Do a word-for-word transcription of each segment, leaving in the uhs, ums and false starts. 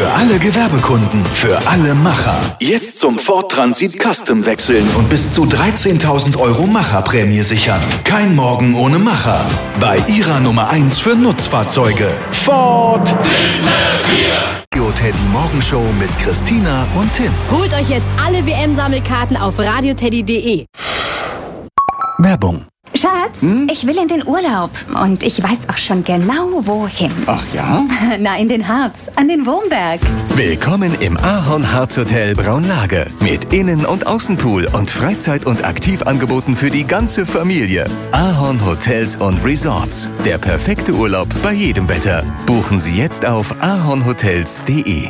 Für alle Gewerbekunden, für alle Macher. Jetzt zum Ford Transit Custom wechseln und bis zu dreizehntausend Euro Macherprämie sichern. Kein Morgen ohne Macher. Bei Ihrer Nummer eins für Nutzfahrzeuge. Ford. Radio Teddy Morgenshow mit Christina und Tim. Holt euch jetzt alle W M-Sammelkarten auf radioteddy punkt de. Werbung. Schatz, hm? ich will in den Urlaub und ich weiß auch schon genau, wohin. Ach ja? Na, in den Harz, an den Wurmberg. Willkommen im Ahorn Harz Hotel Braunlage mit Innen- und Außenpool und Freizeit- und Aktivangeboten für die ganze Familie. Ahorn Hotels und Resorts. Der perfekte Urlaub bei jedem Wetter. Buchen Sie jetzt auf ahornhotels punkt de.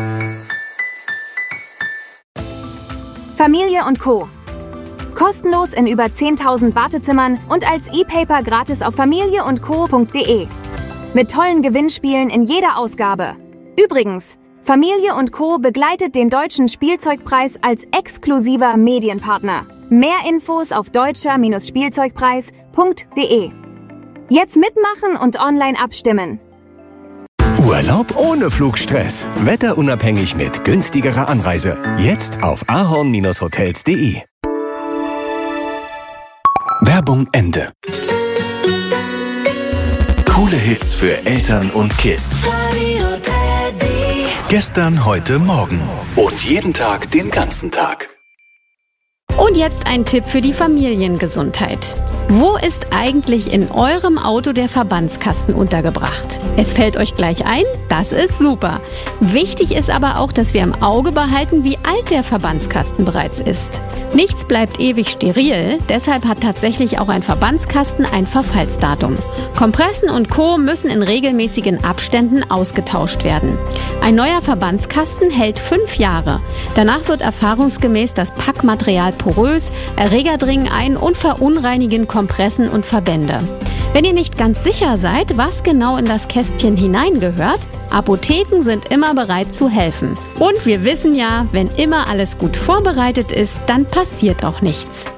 Familie und Co. Kostenlos in über zehntausend Wartezimmern und als E-Paper gratis auf familie und co punkt de. Mit tollen Gewinnspielen in jeder Ausgabe. Übrigens, Familie und Co. begleitet den Deutschen Spielzeugpreis als exklusiver Medienpartner. Mehr Infos auf deutscher Spielzeugpreis punkt de. Jetzt mitmachen und online abstimmen. Urlaub ohne Flugstress. Wetterunabhängig mit günstigerer Anreise. Jetzt auf ahorn-hotels punkt de. Werbung Ende. Coole Hits für Eltern und Kids. Radio Teddy. Gestern, heute, morgen. Und jeden Tag, den ganzen Tag. Und jetzt ein Tipp für die Familiengesundheit. Wo ist eigentlich in eurem Auto der Verbandskasten untergebracht? Es fällt euch gleich ein, das ist super. Wichtig ist aber auch, dass wir im Auge behalten, wie alt der Verbandskasten bereits ist. Nichts bleibt ewig steril, deshalb hat tatsächlich auch ein Verbandskasten ein Verfallsdatum. Kompressen und Co. müssen in regelmäßigen Abständen ausgetauscht werden. Ein neuer Verbandskasten hält fünf Jahre. Danach wird erfahrungsgemäß das Packmaterial porös, Erreger dringen ein und verunreinigen Kompressen und Verbände. Wenn ihr nicht ganz sicher seid, was genau in das Kästchen hineingehört, Apotheken sind immer bereit zu helfen. Und wir wissen ja, wenn immer alles gut vorbereitet ist, dann passiert auch nichts.